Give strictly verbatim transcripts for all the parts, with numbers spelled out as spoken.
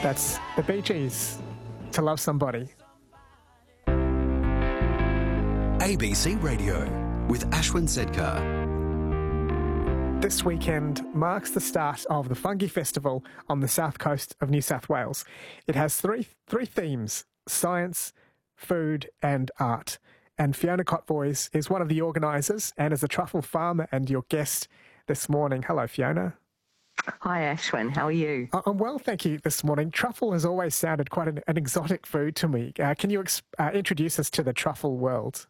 That's the Bee Gees, To Love Somebody. A B C Radio with Ashwin Sedkar. This weekend marks the start of the Fungi Festival on the south coast of New South Wales. It has three three themes: science, food and art. And Fiona Cotvoies is one of the organisers and is a truffle farmer and your guest this morning. Hello, Fiona. Hi, Ashwin. How are you? I'm well, thank you, this morning. Truffle has always sounded quite an, an exotic food to me. Uh, can you ex- uh, introduce us to the truffle world?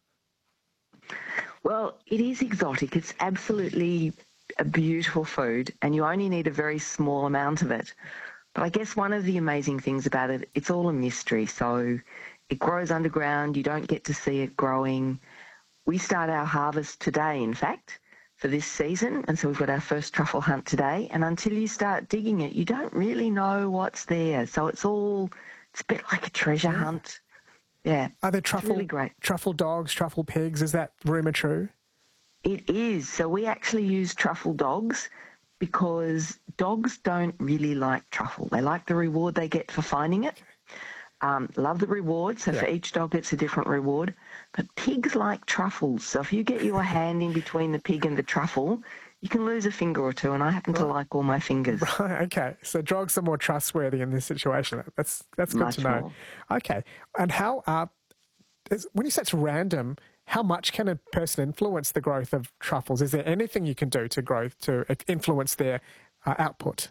Well, it is exotic. It's absolutely a beautiful food, and you only need a very small amount of it. But I guess one of the amazing things about it, it's all a mystery. So it grows underground. You don't get to see it growing. We start our harvest today, in fact, for this season, and so we've got our first truffle hunt today, and until you start digging it, you don't really know what's there. So it's all, it's a bit like a treasure Yeah. hunt. Yeah. Are there truffle, really great. truffle dogs, truffle pigs? Is that rumour true? It is. So we actually use truffle dogs because dogs don't really like truffle. They like the reward they get for finding it. Um, love the reward, so Yeah. for each dog it's a different reward. But pigs like truffles, so if you get your hand in between the pig and the truffle, you can lose a finger or two, and I happen to like all my fingers. Right, okay. So dogs are more trustworthy in this situation. That's that's good Much to know. more. Okay. And how are, is, when you say it's random, how much can a person influence the growth of truffles? Is there anything you can do to grow, to influence their uh, output?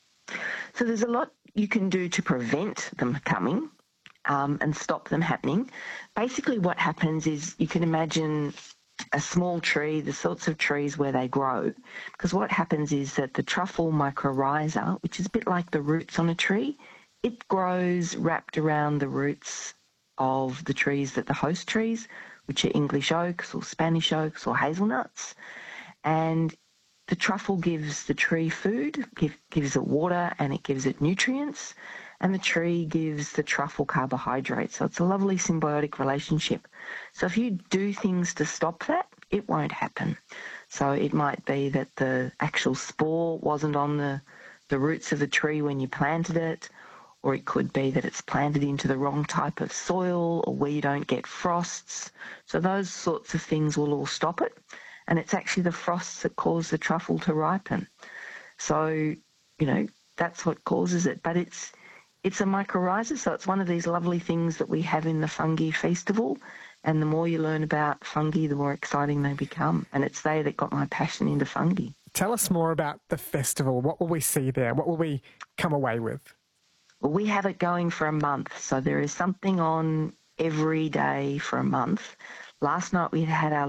So there's a lot you can do to prevent them coming um, and stop them happening. Basically what happens is you can imagine a small tree, the sorts of trees where they grow, because what happens is that the truffle mycorrhiza, which is a bit like the roots on a tree, it grows wrapped around the roots of the trees that the host trees, which are English oaks or Spanish oaks or hazelnuts, and the truffle gives the tree food, give, gives it water, and it gives it nutrients, and the tree gives the truffle carbohydrates. So it's a lovely symbiotic relationship. So if you do things to stop that, it won't happen. So it might be that the actual spore wasn't on the, the roots of the tree when you planted it, or it could be that it's planted into the wrong type of soil or where you don't get frosts. So those sorts of things will all stop it. And it's actually the frosts that cause the truffle to ripen. So, you know, that's what causes it. But it's it's a mycorrhiza, so it's one of these lovely things that we have in the Fungi Festival. And the more you learn about fungi, the more exciting they become. And it's they that got my passion into fungi. Tell us more about the festival. What will we see there? What will we come away with? Well, we have it going for a month. So there is something on every day for a month. Last night we had our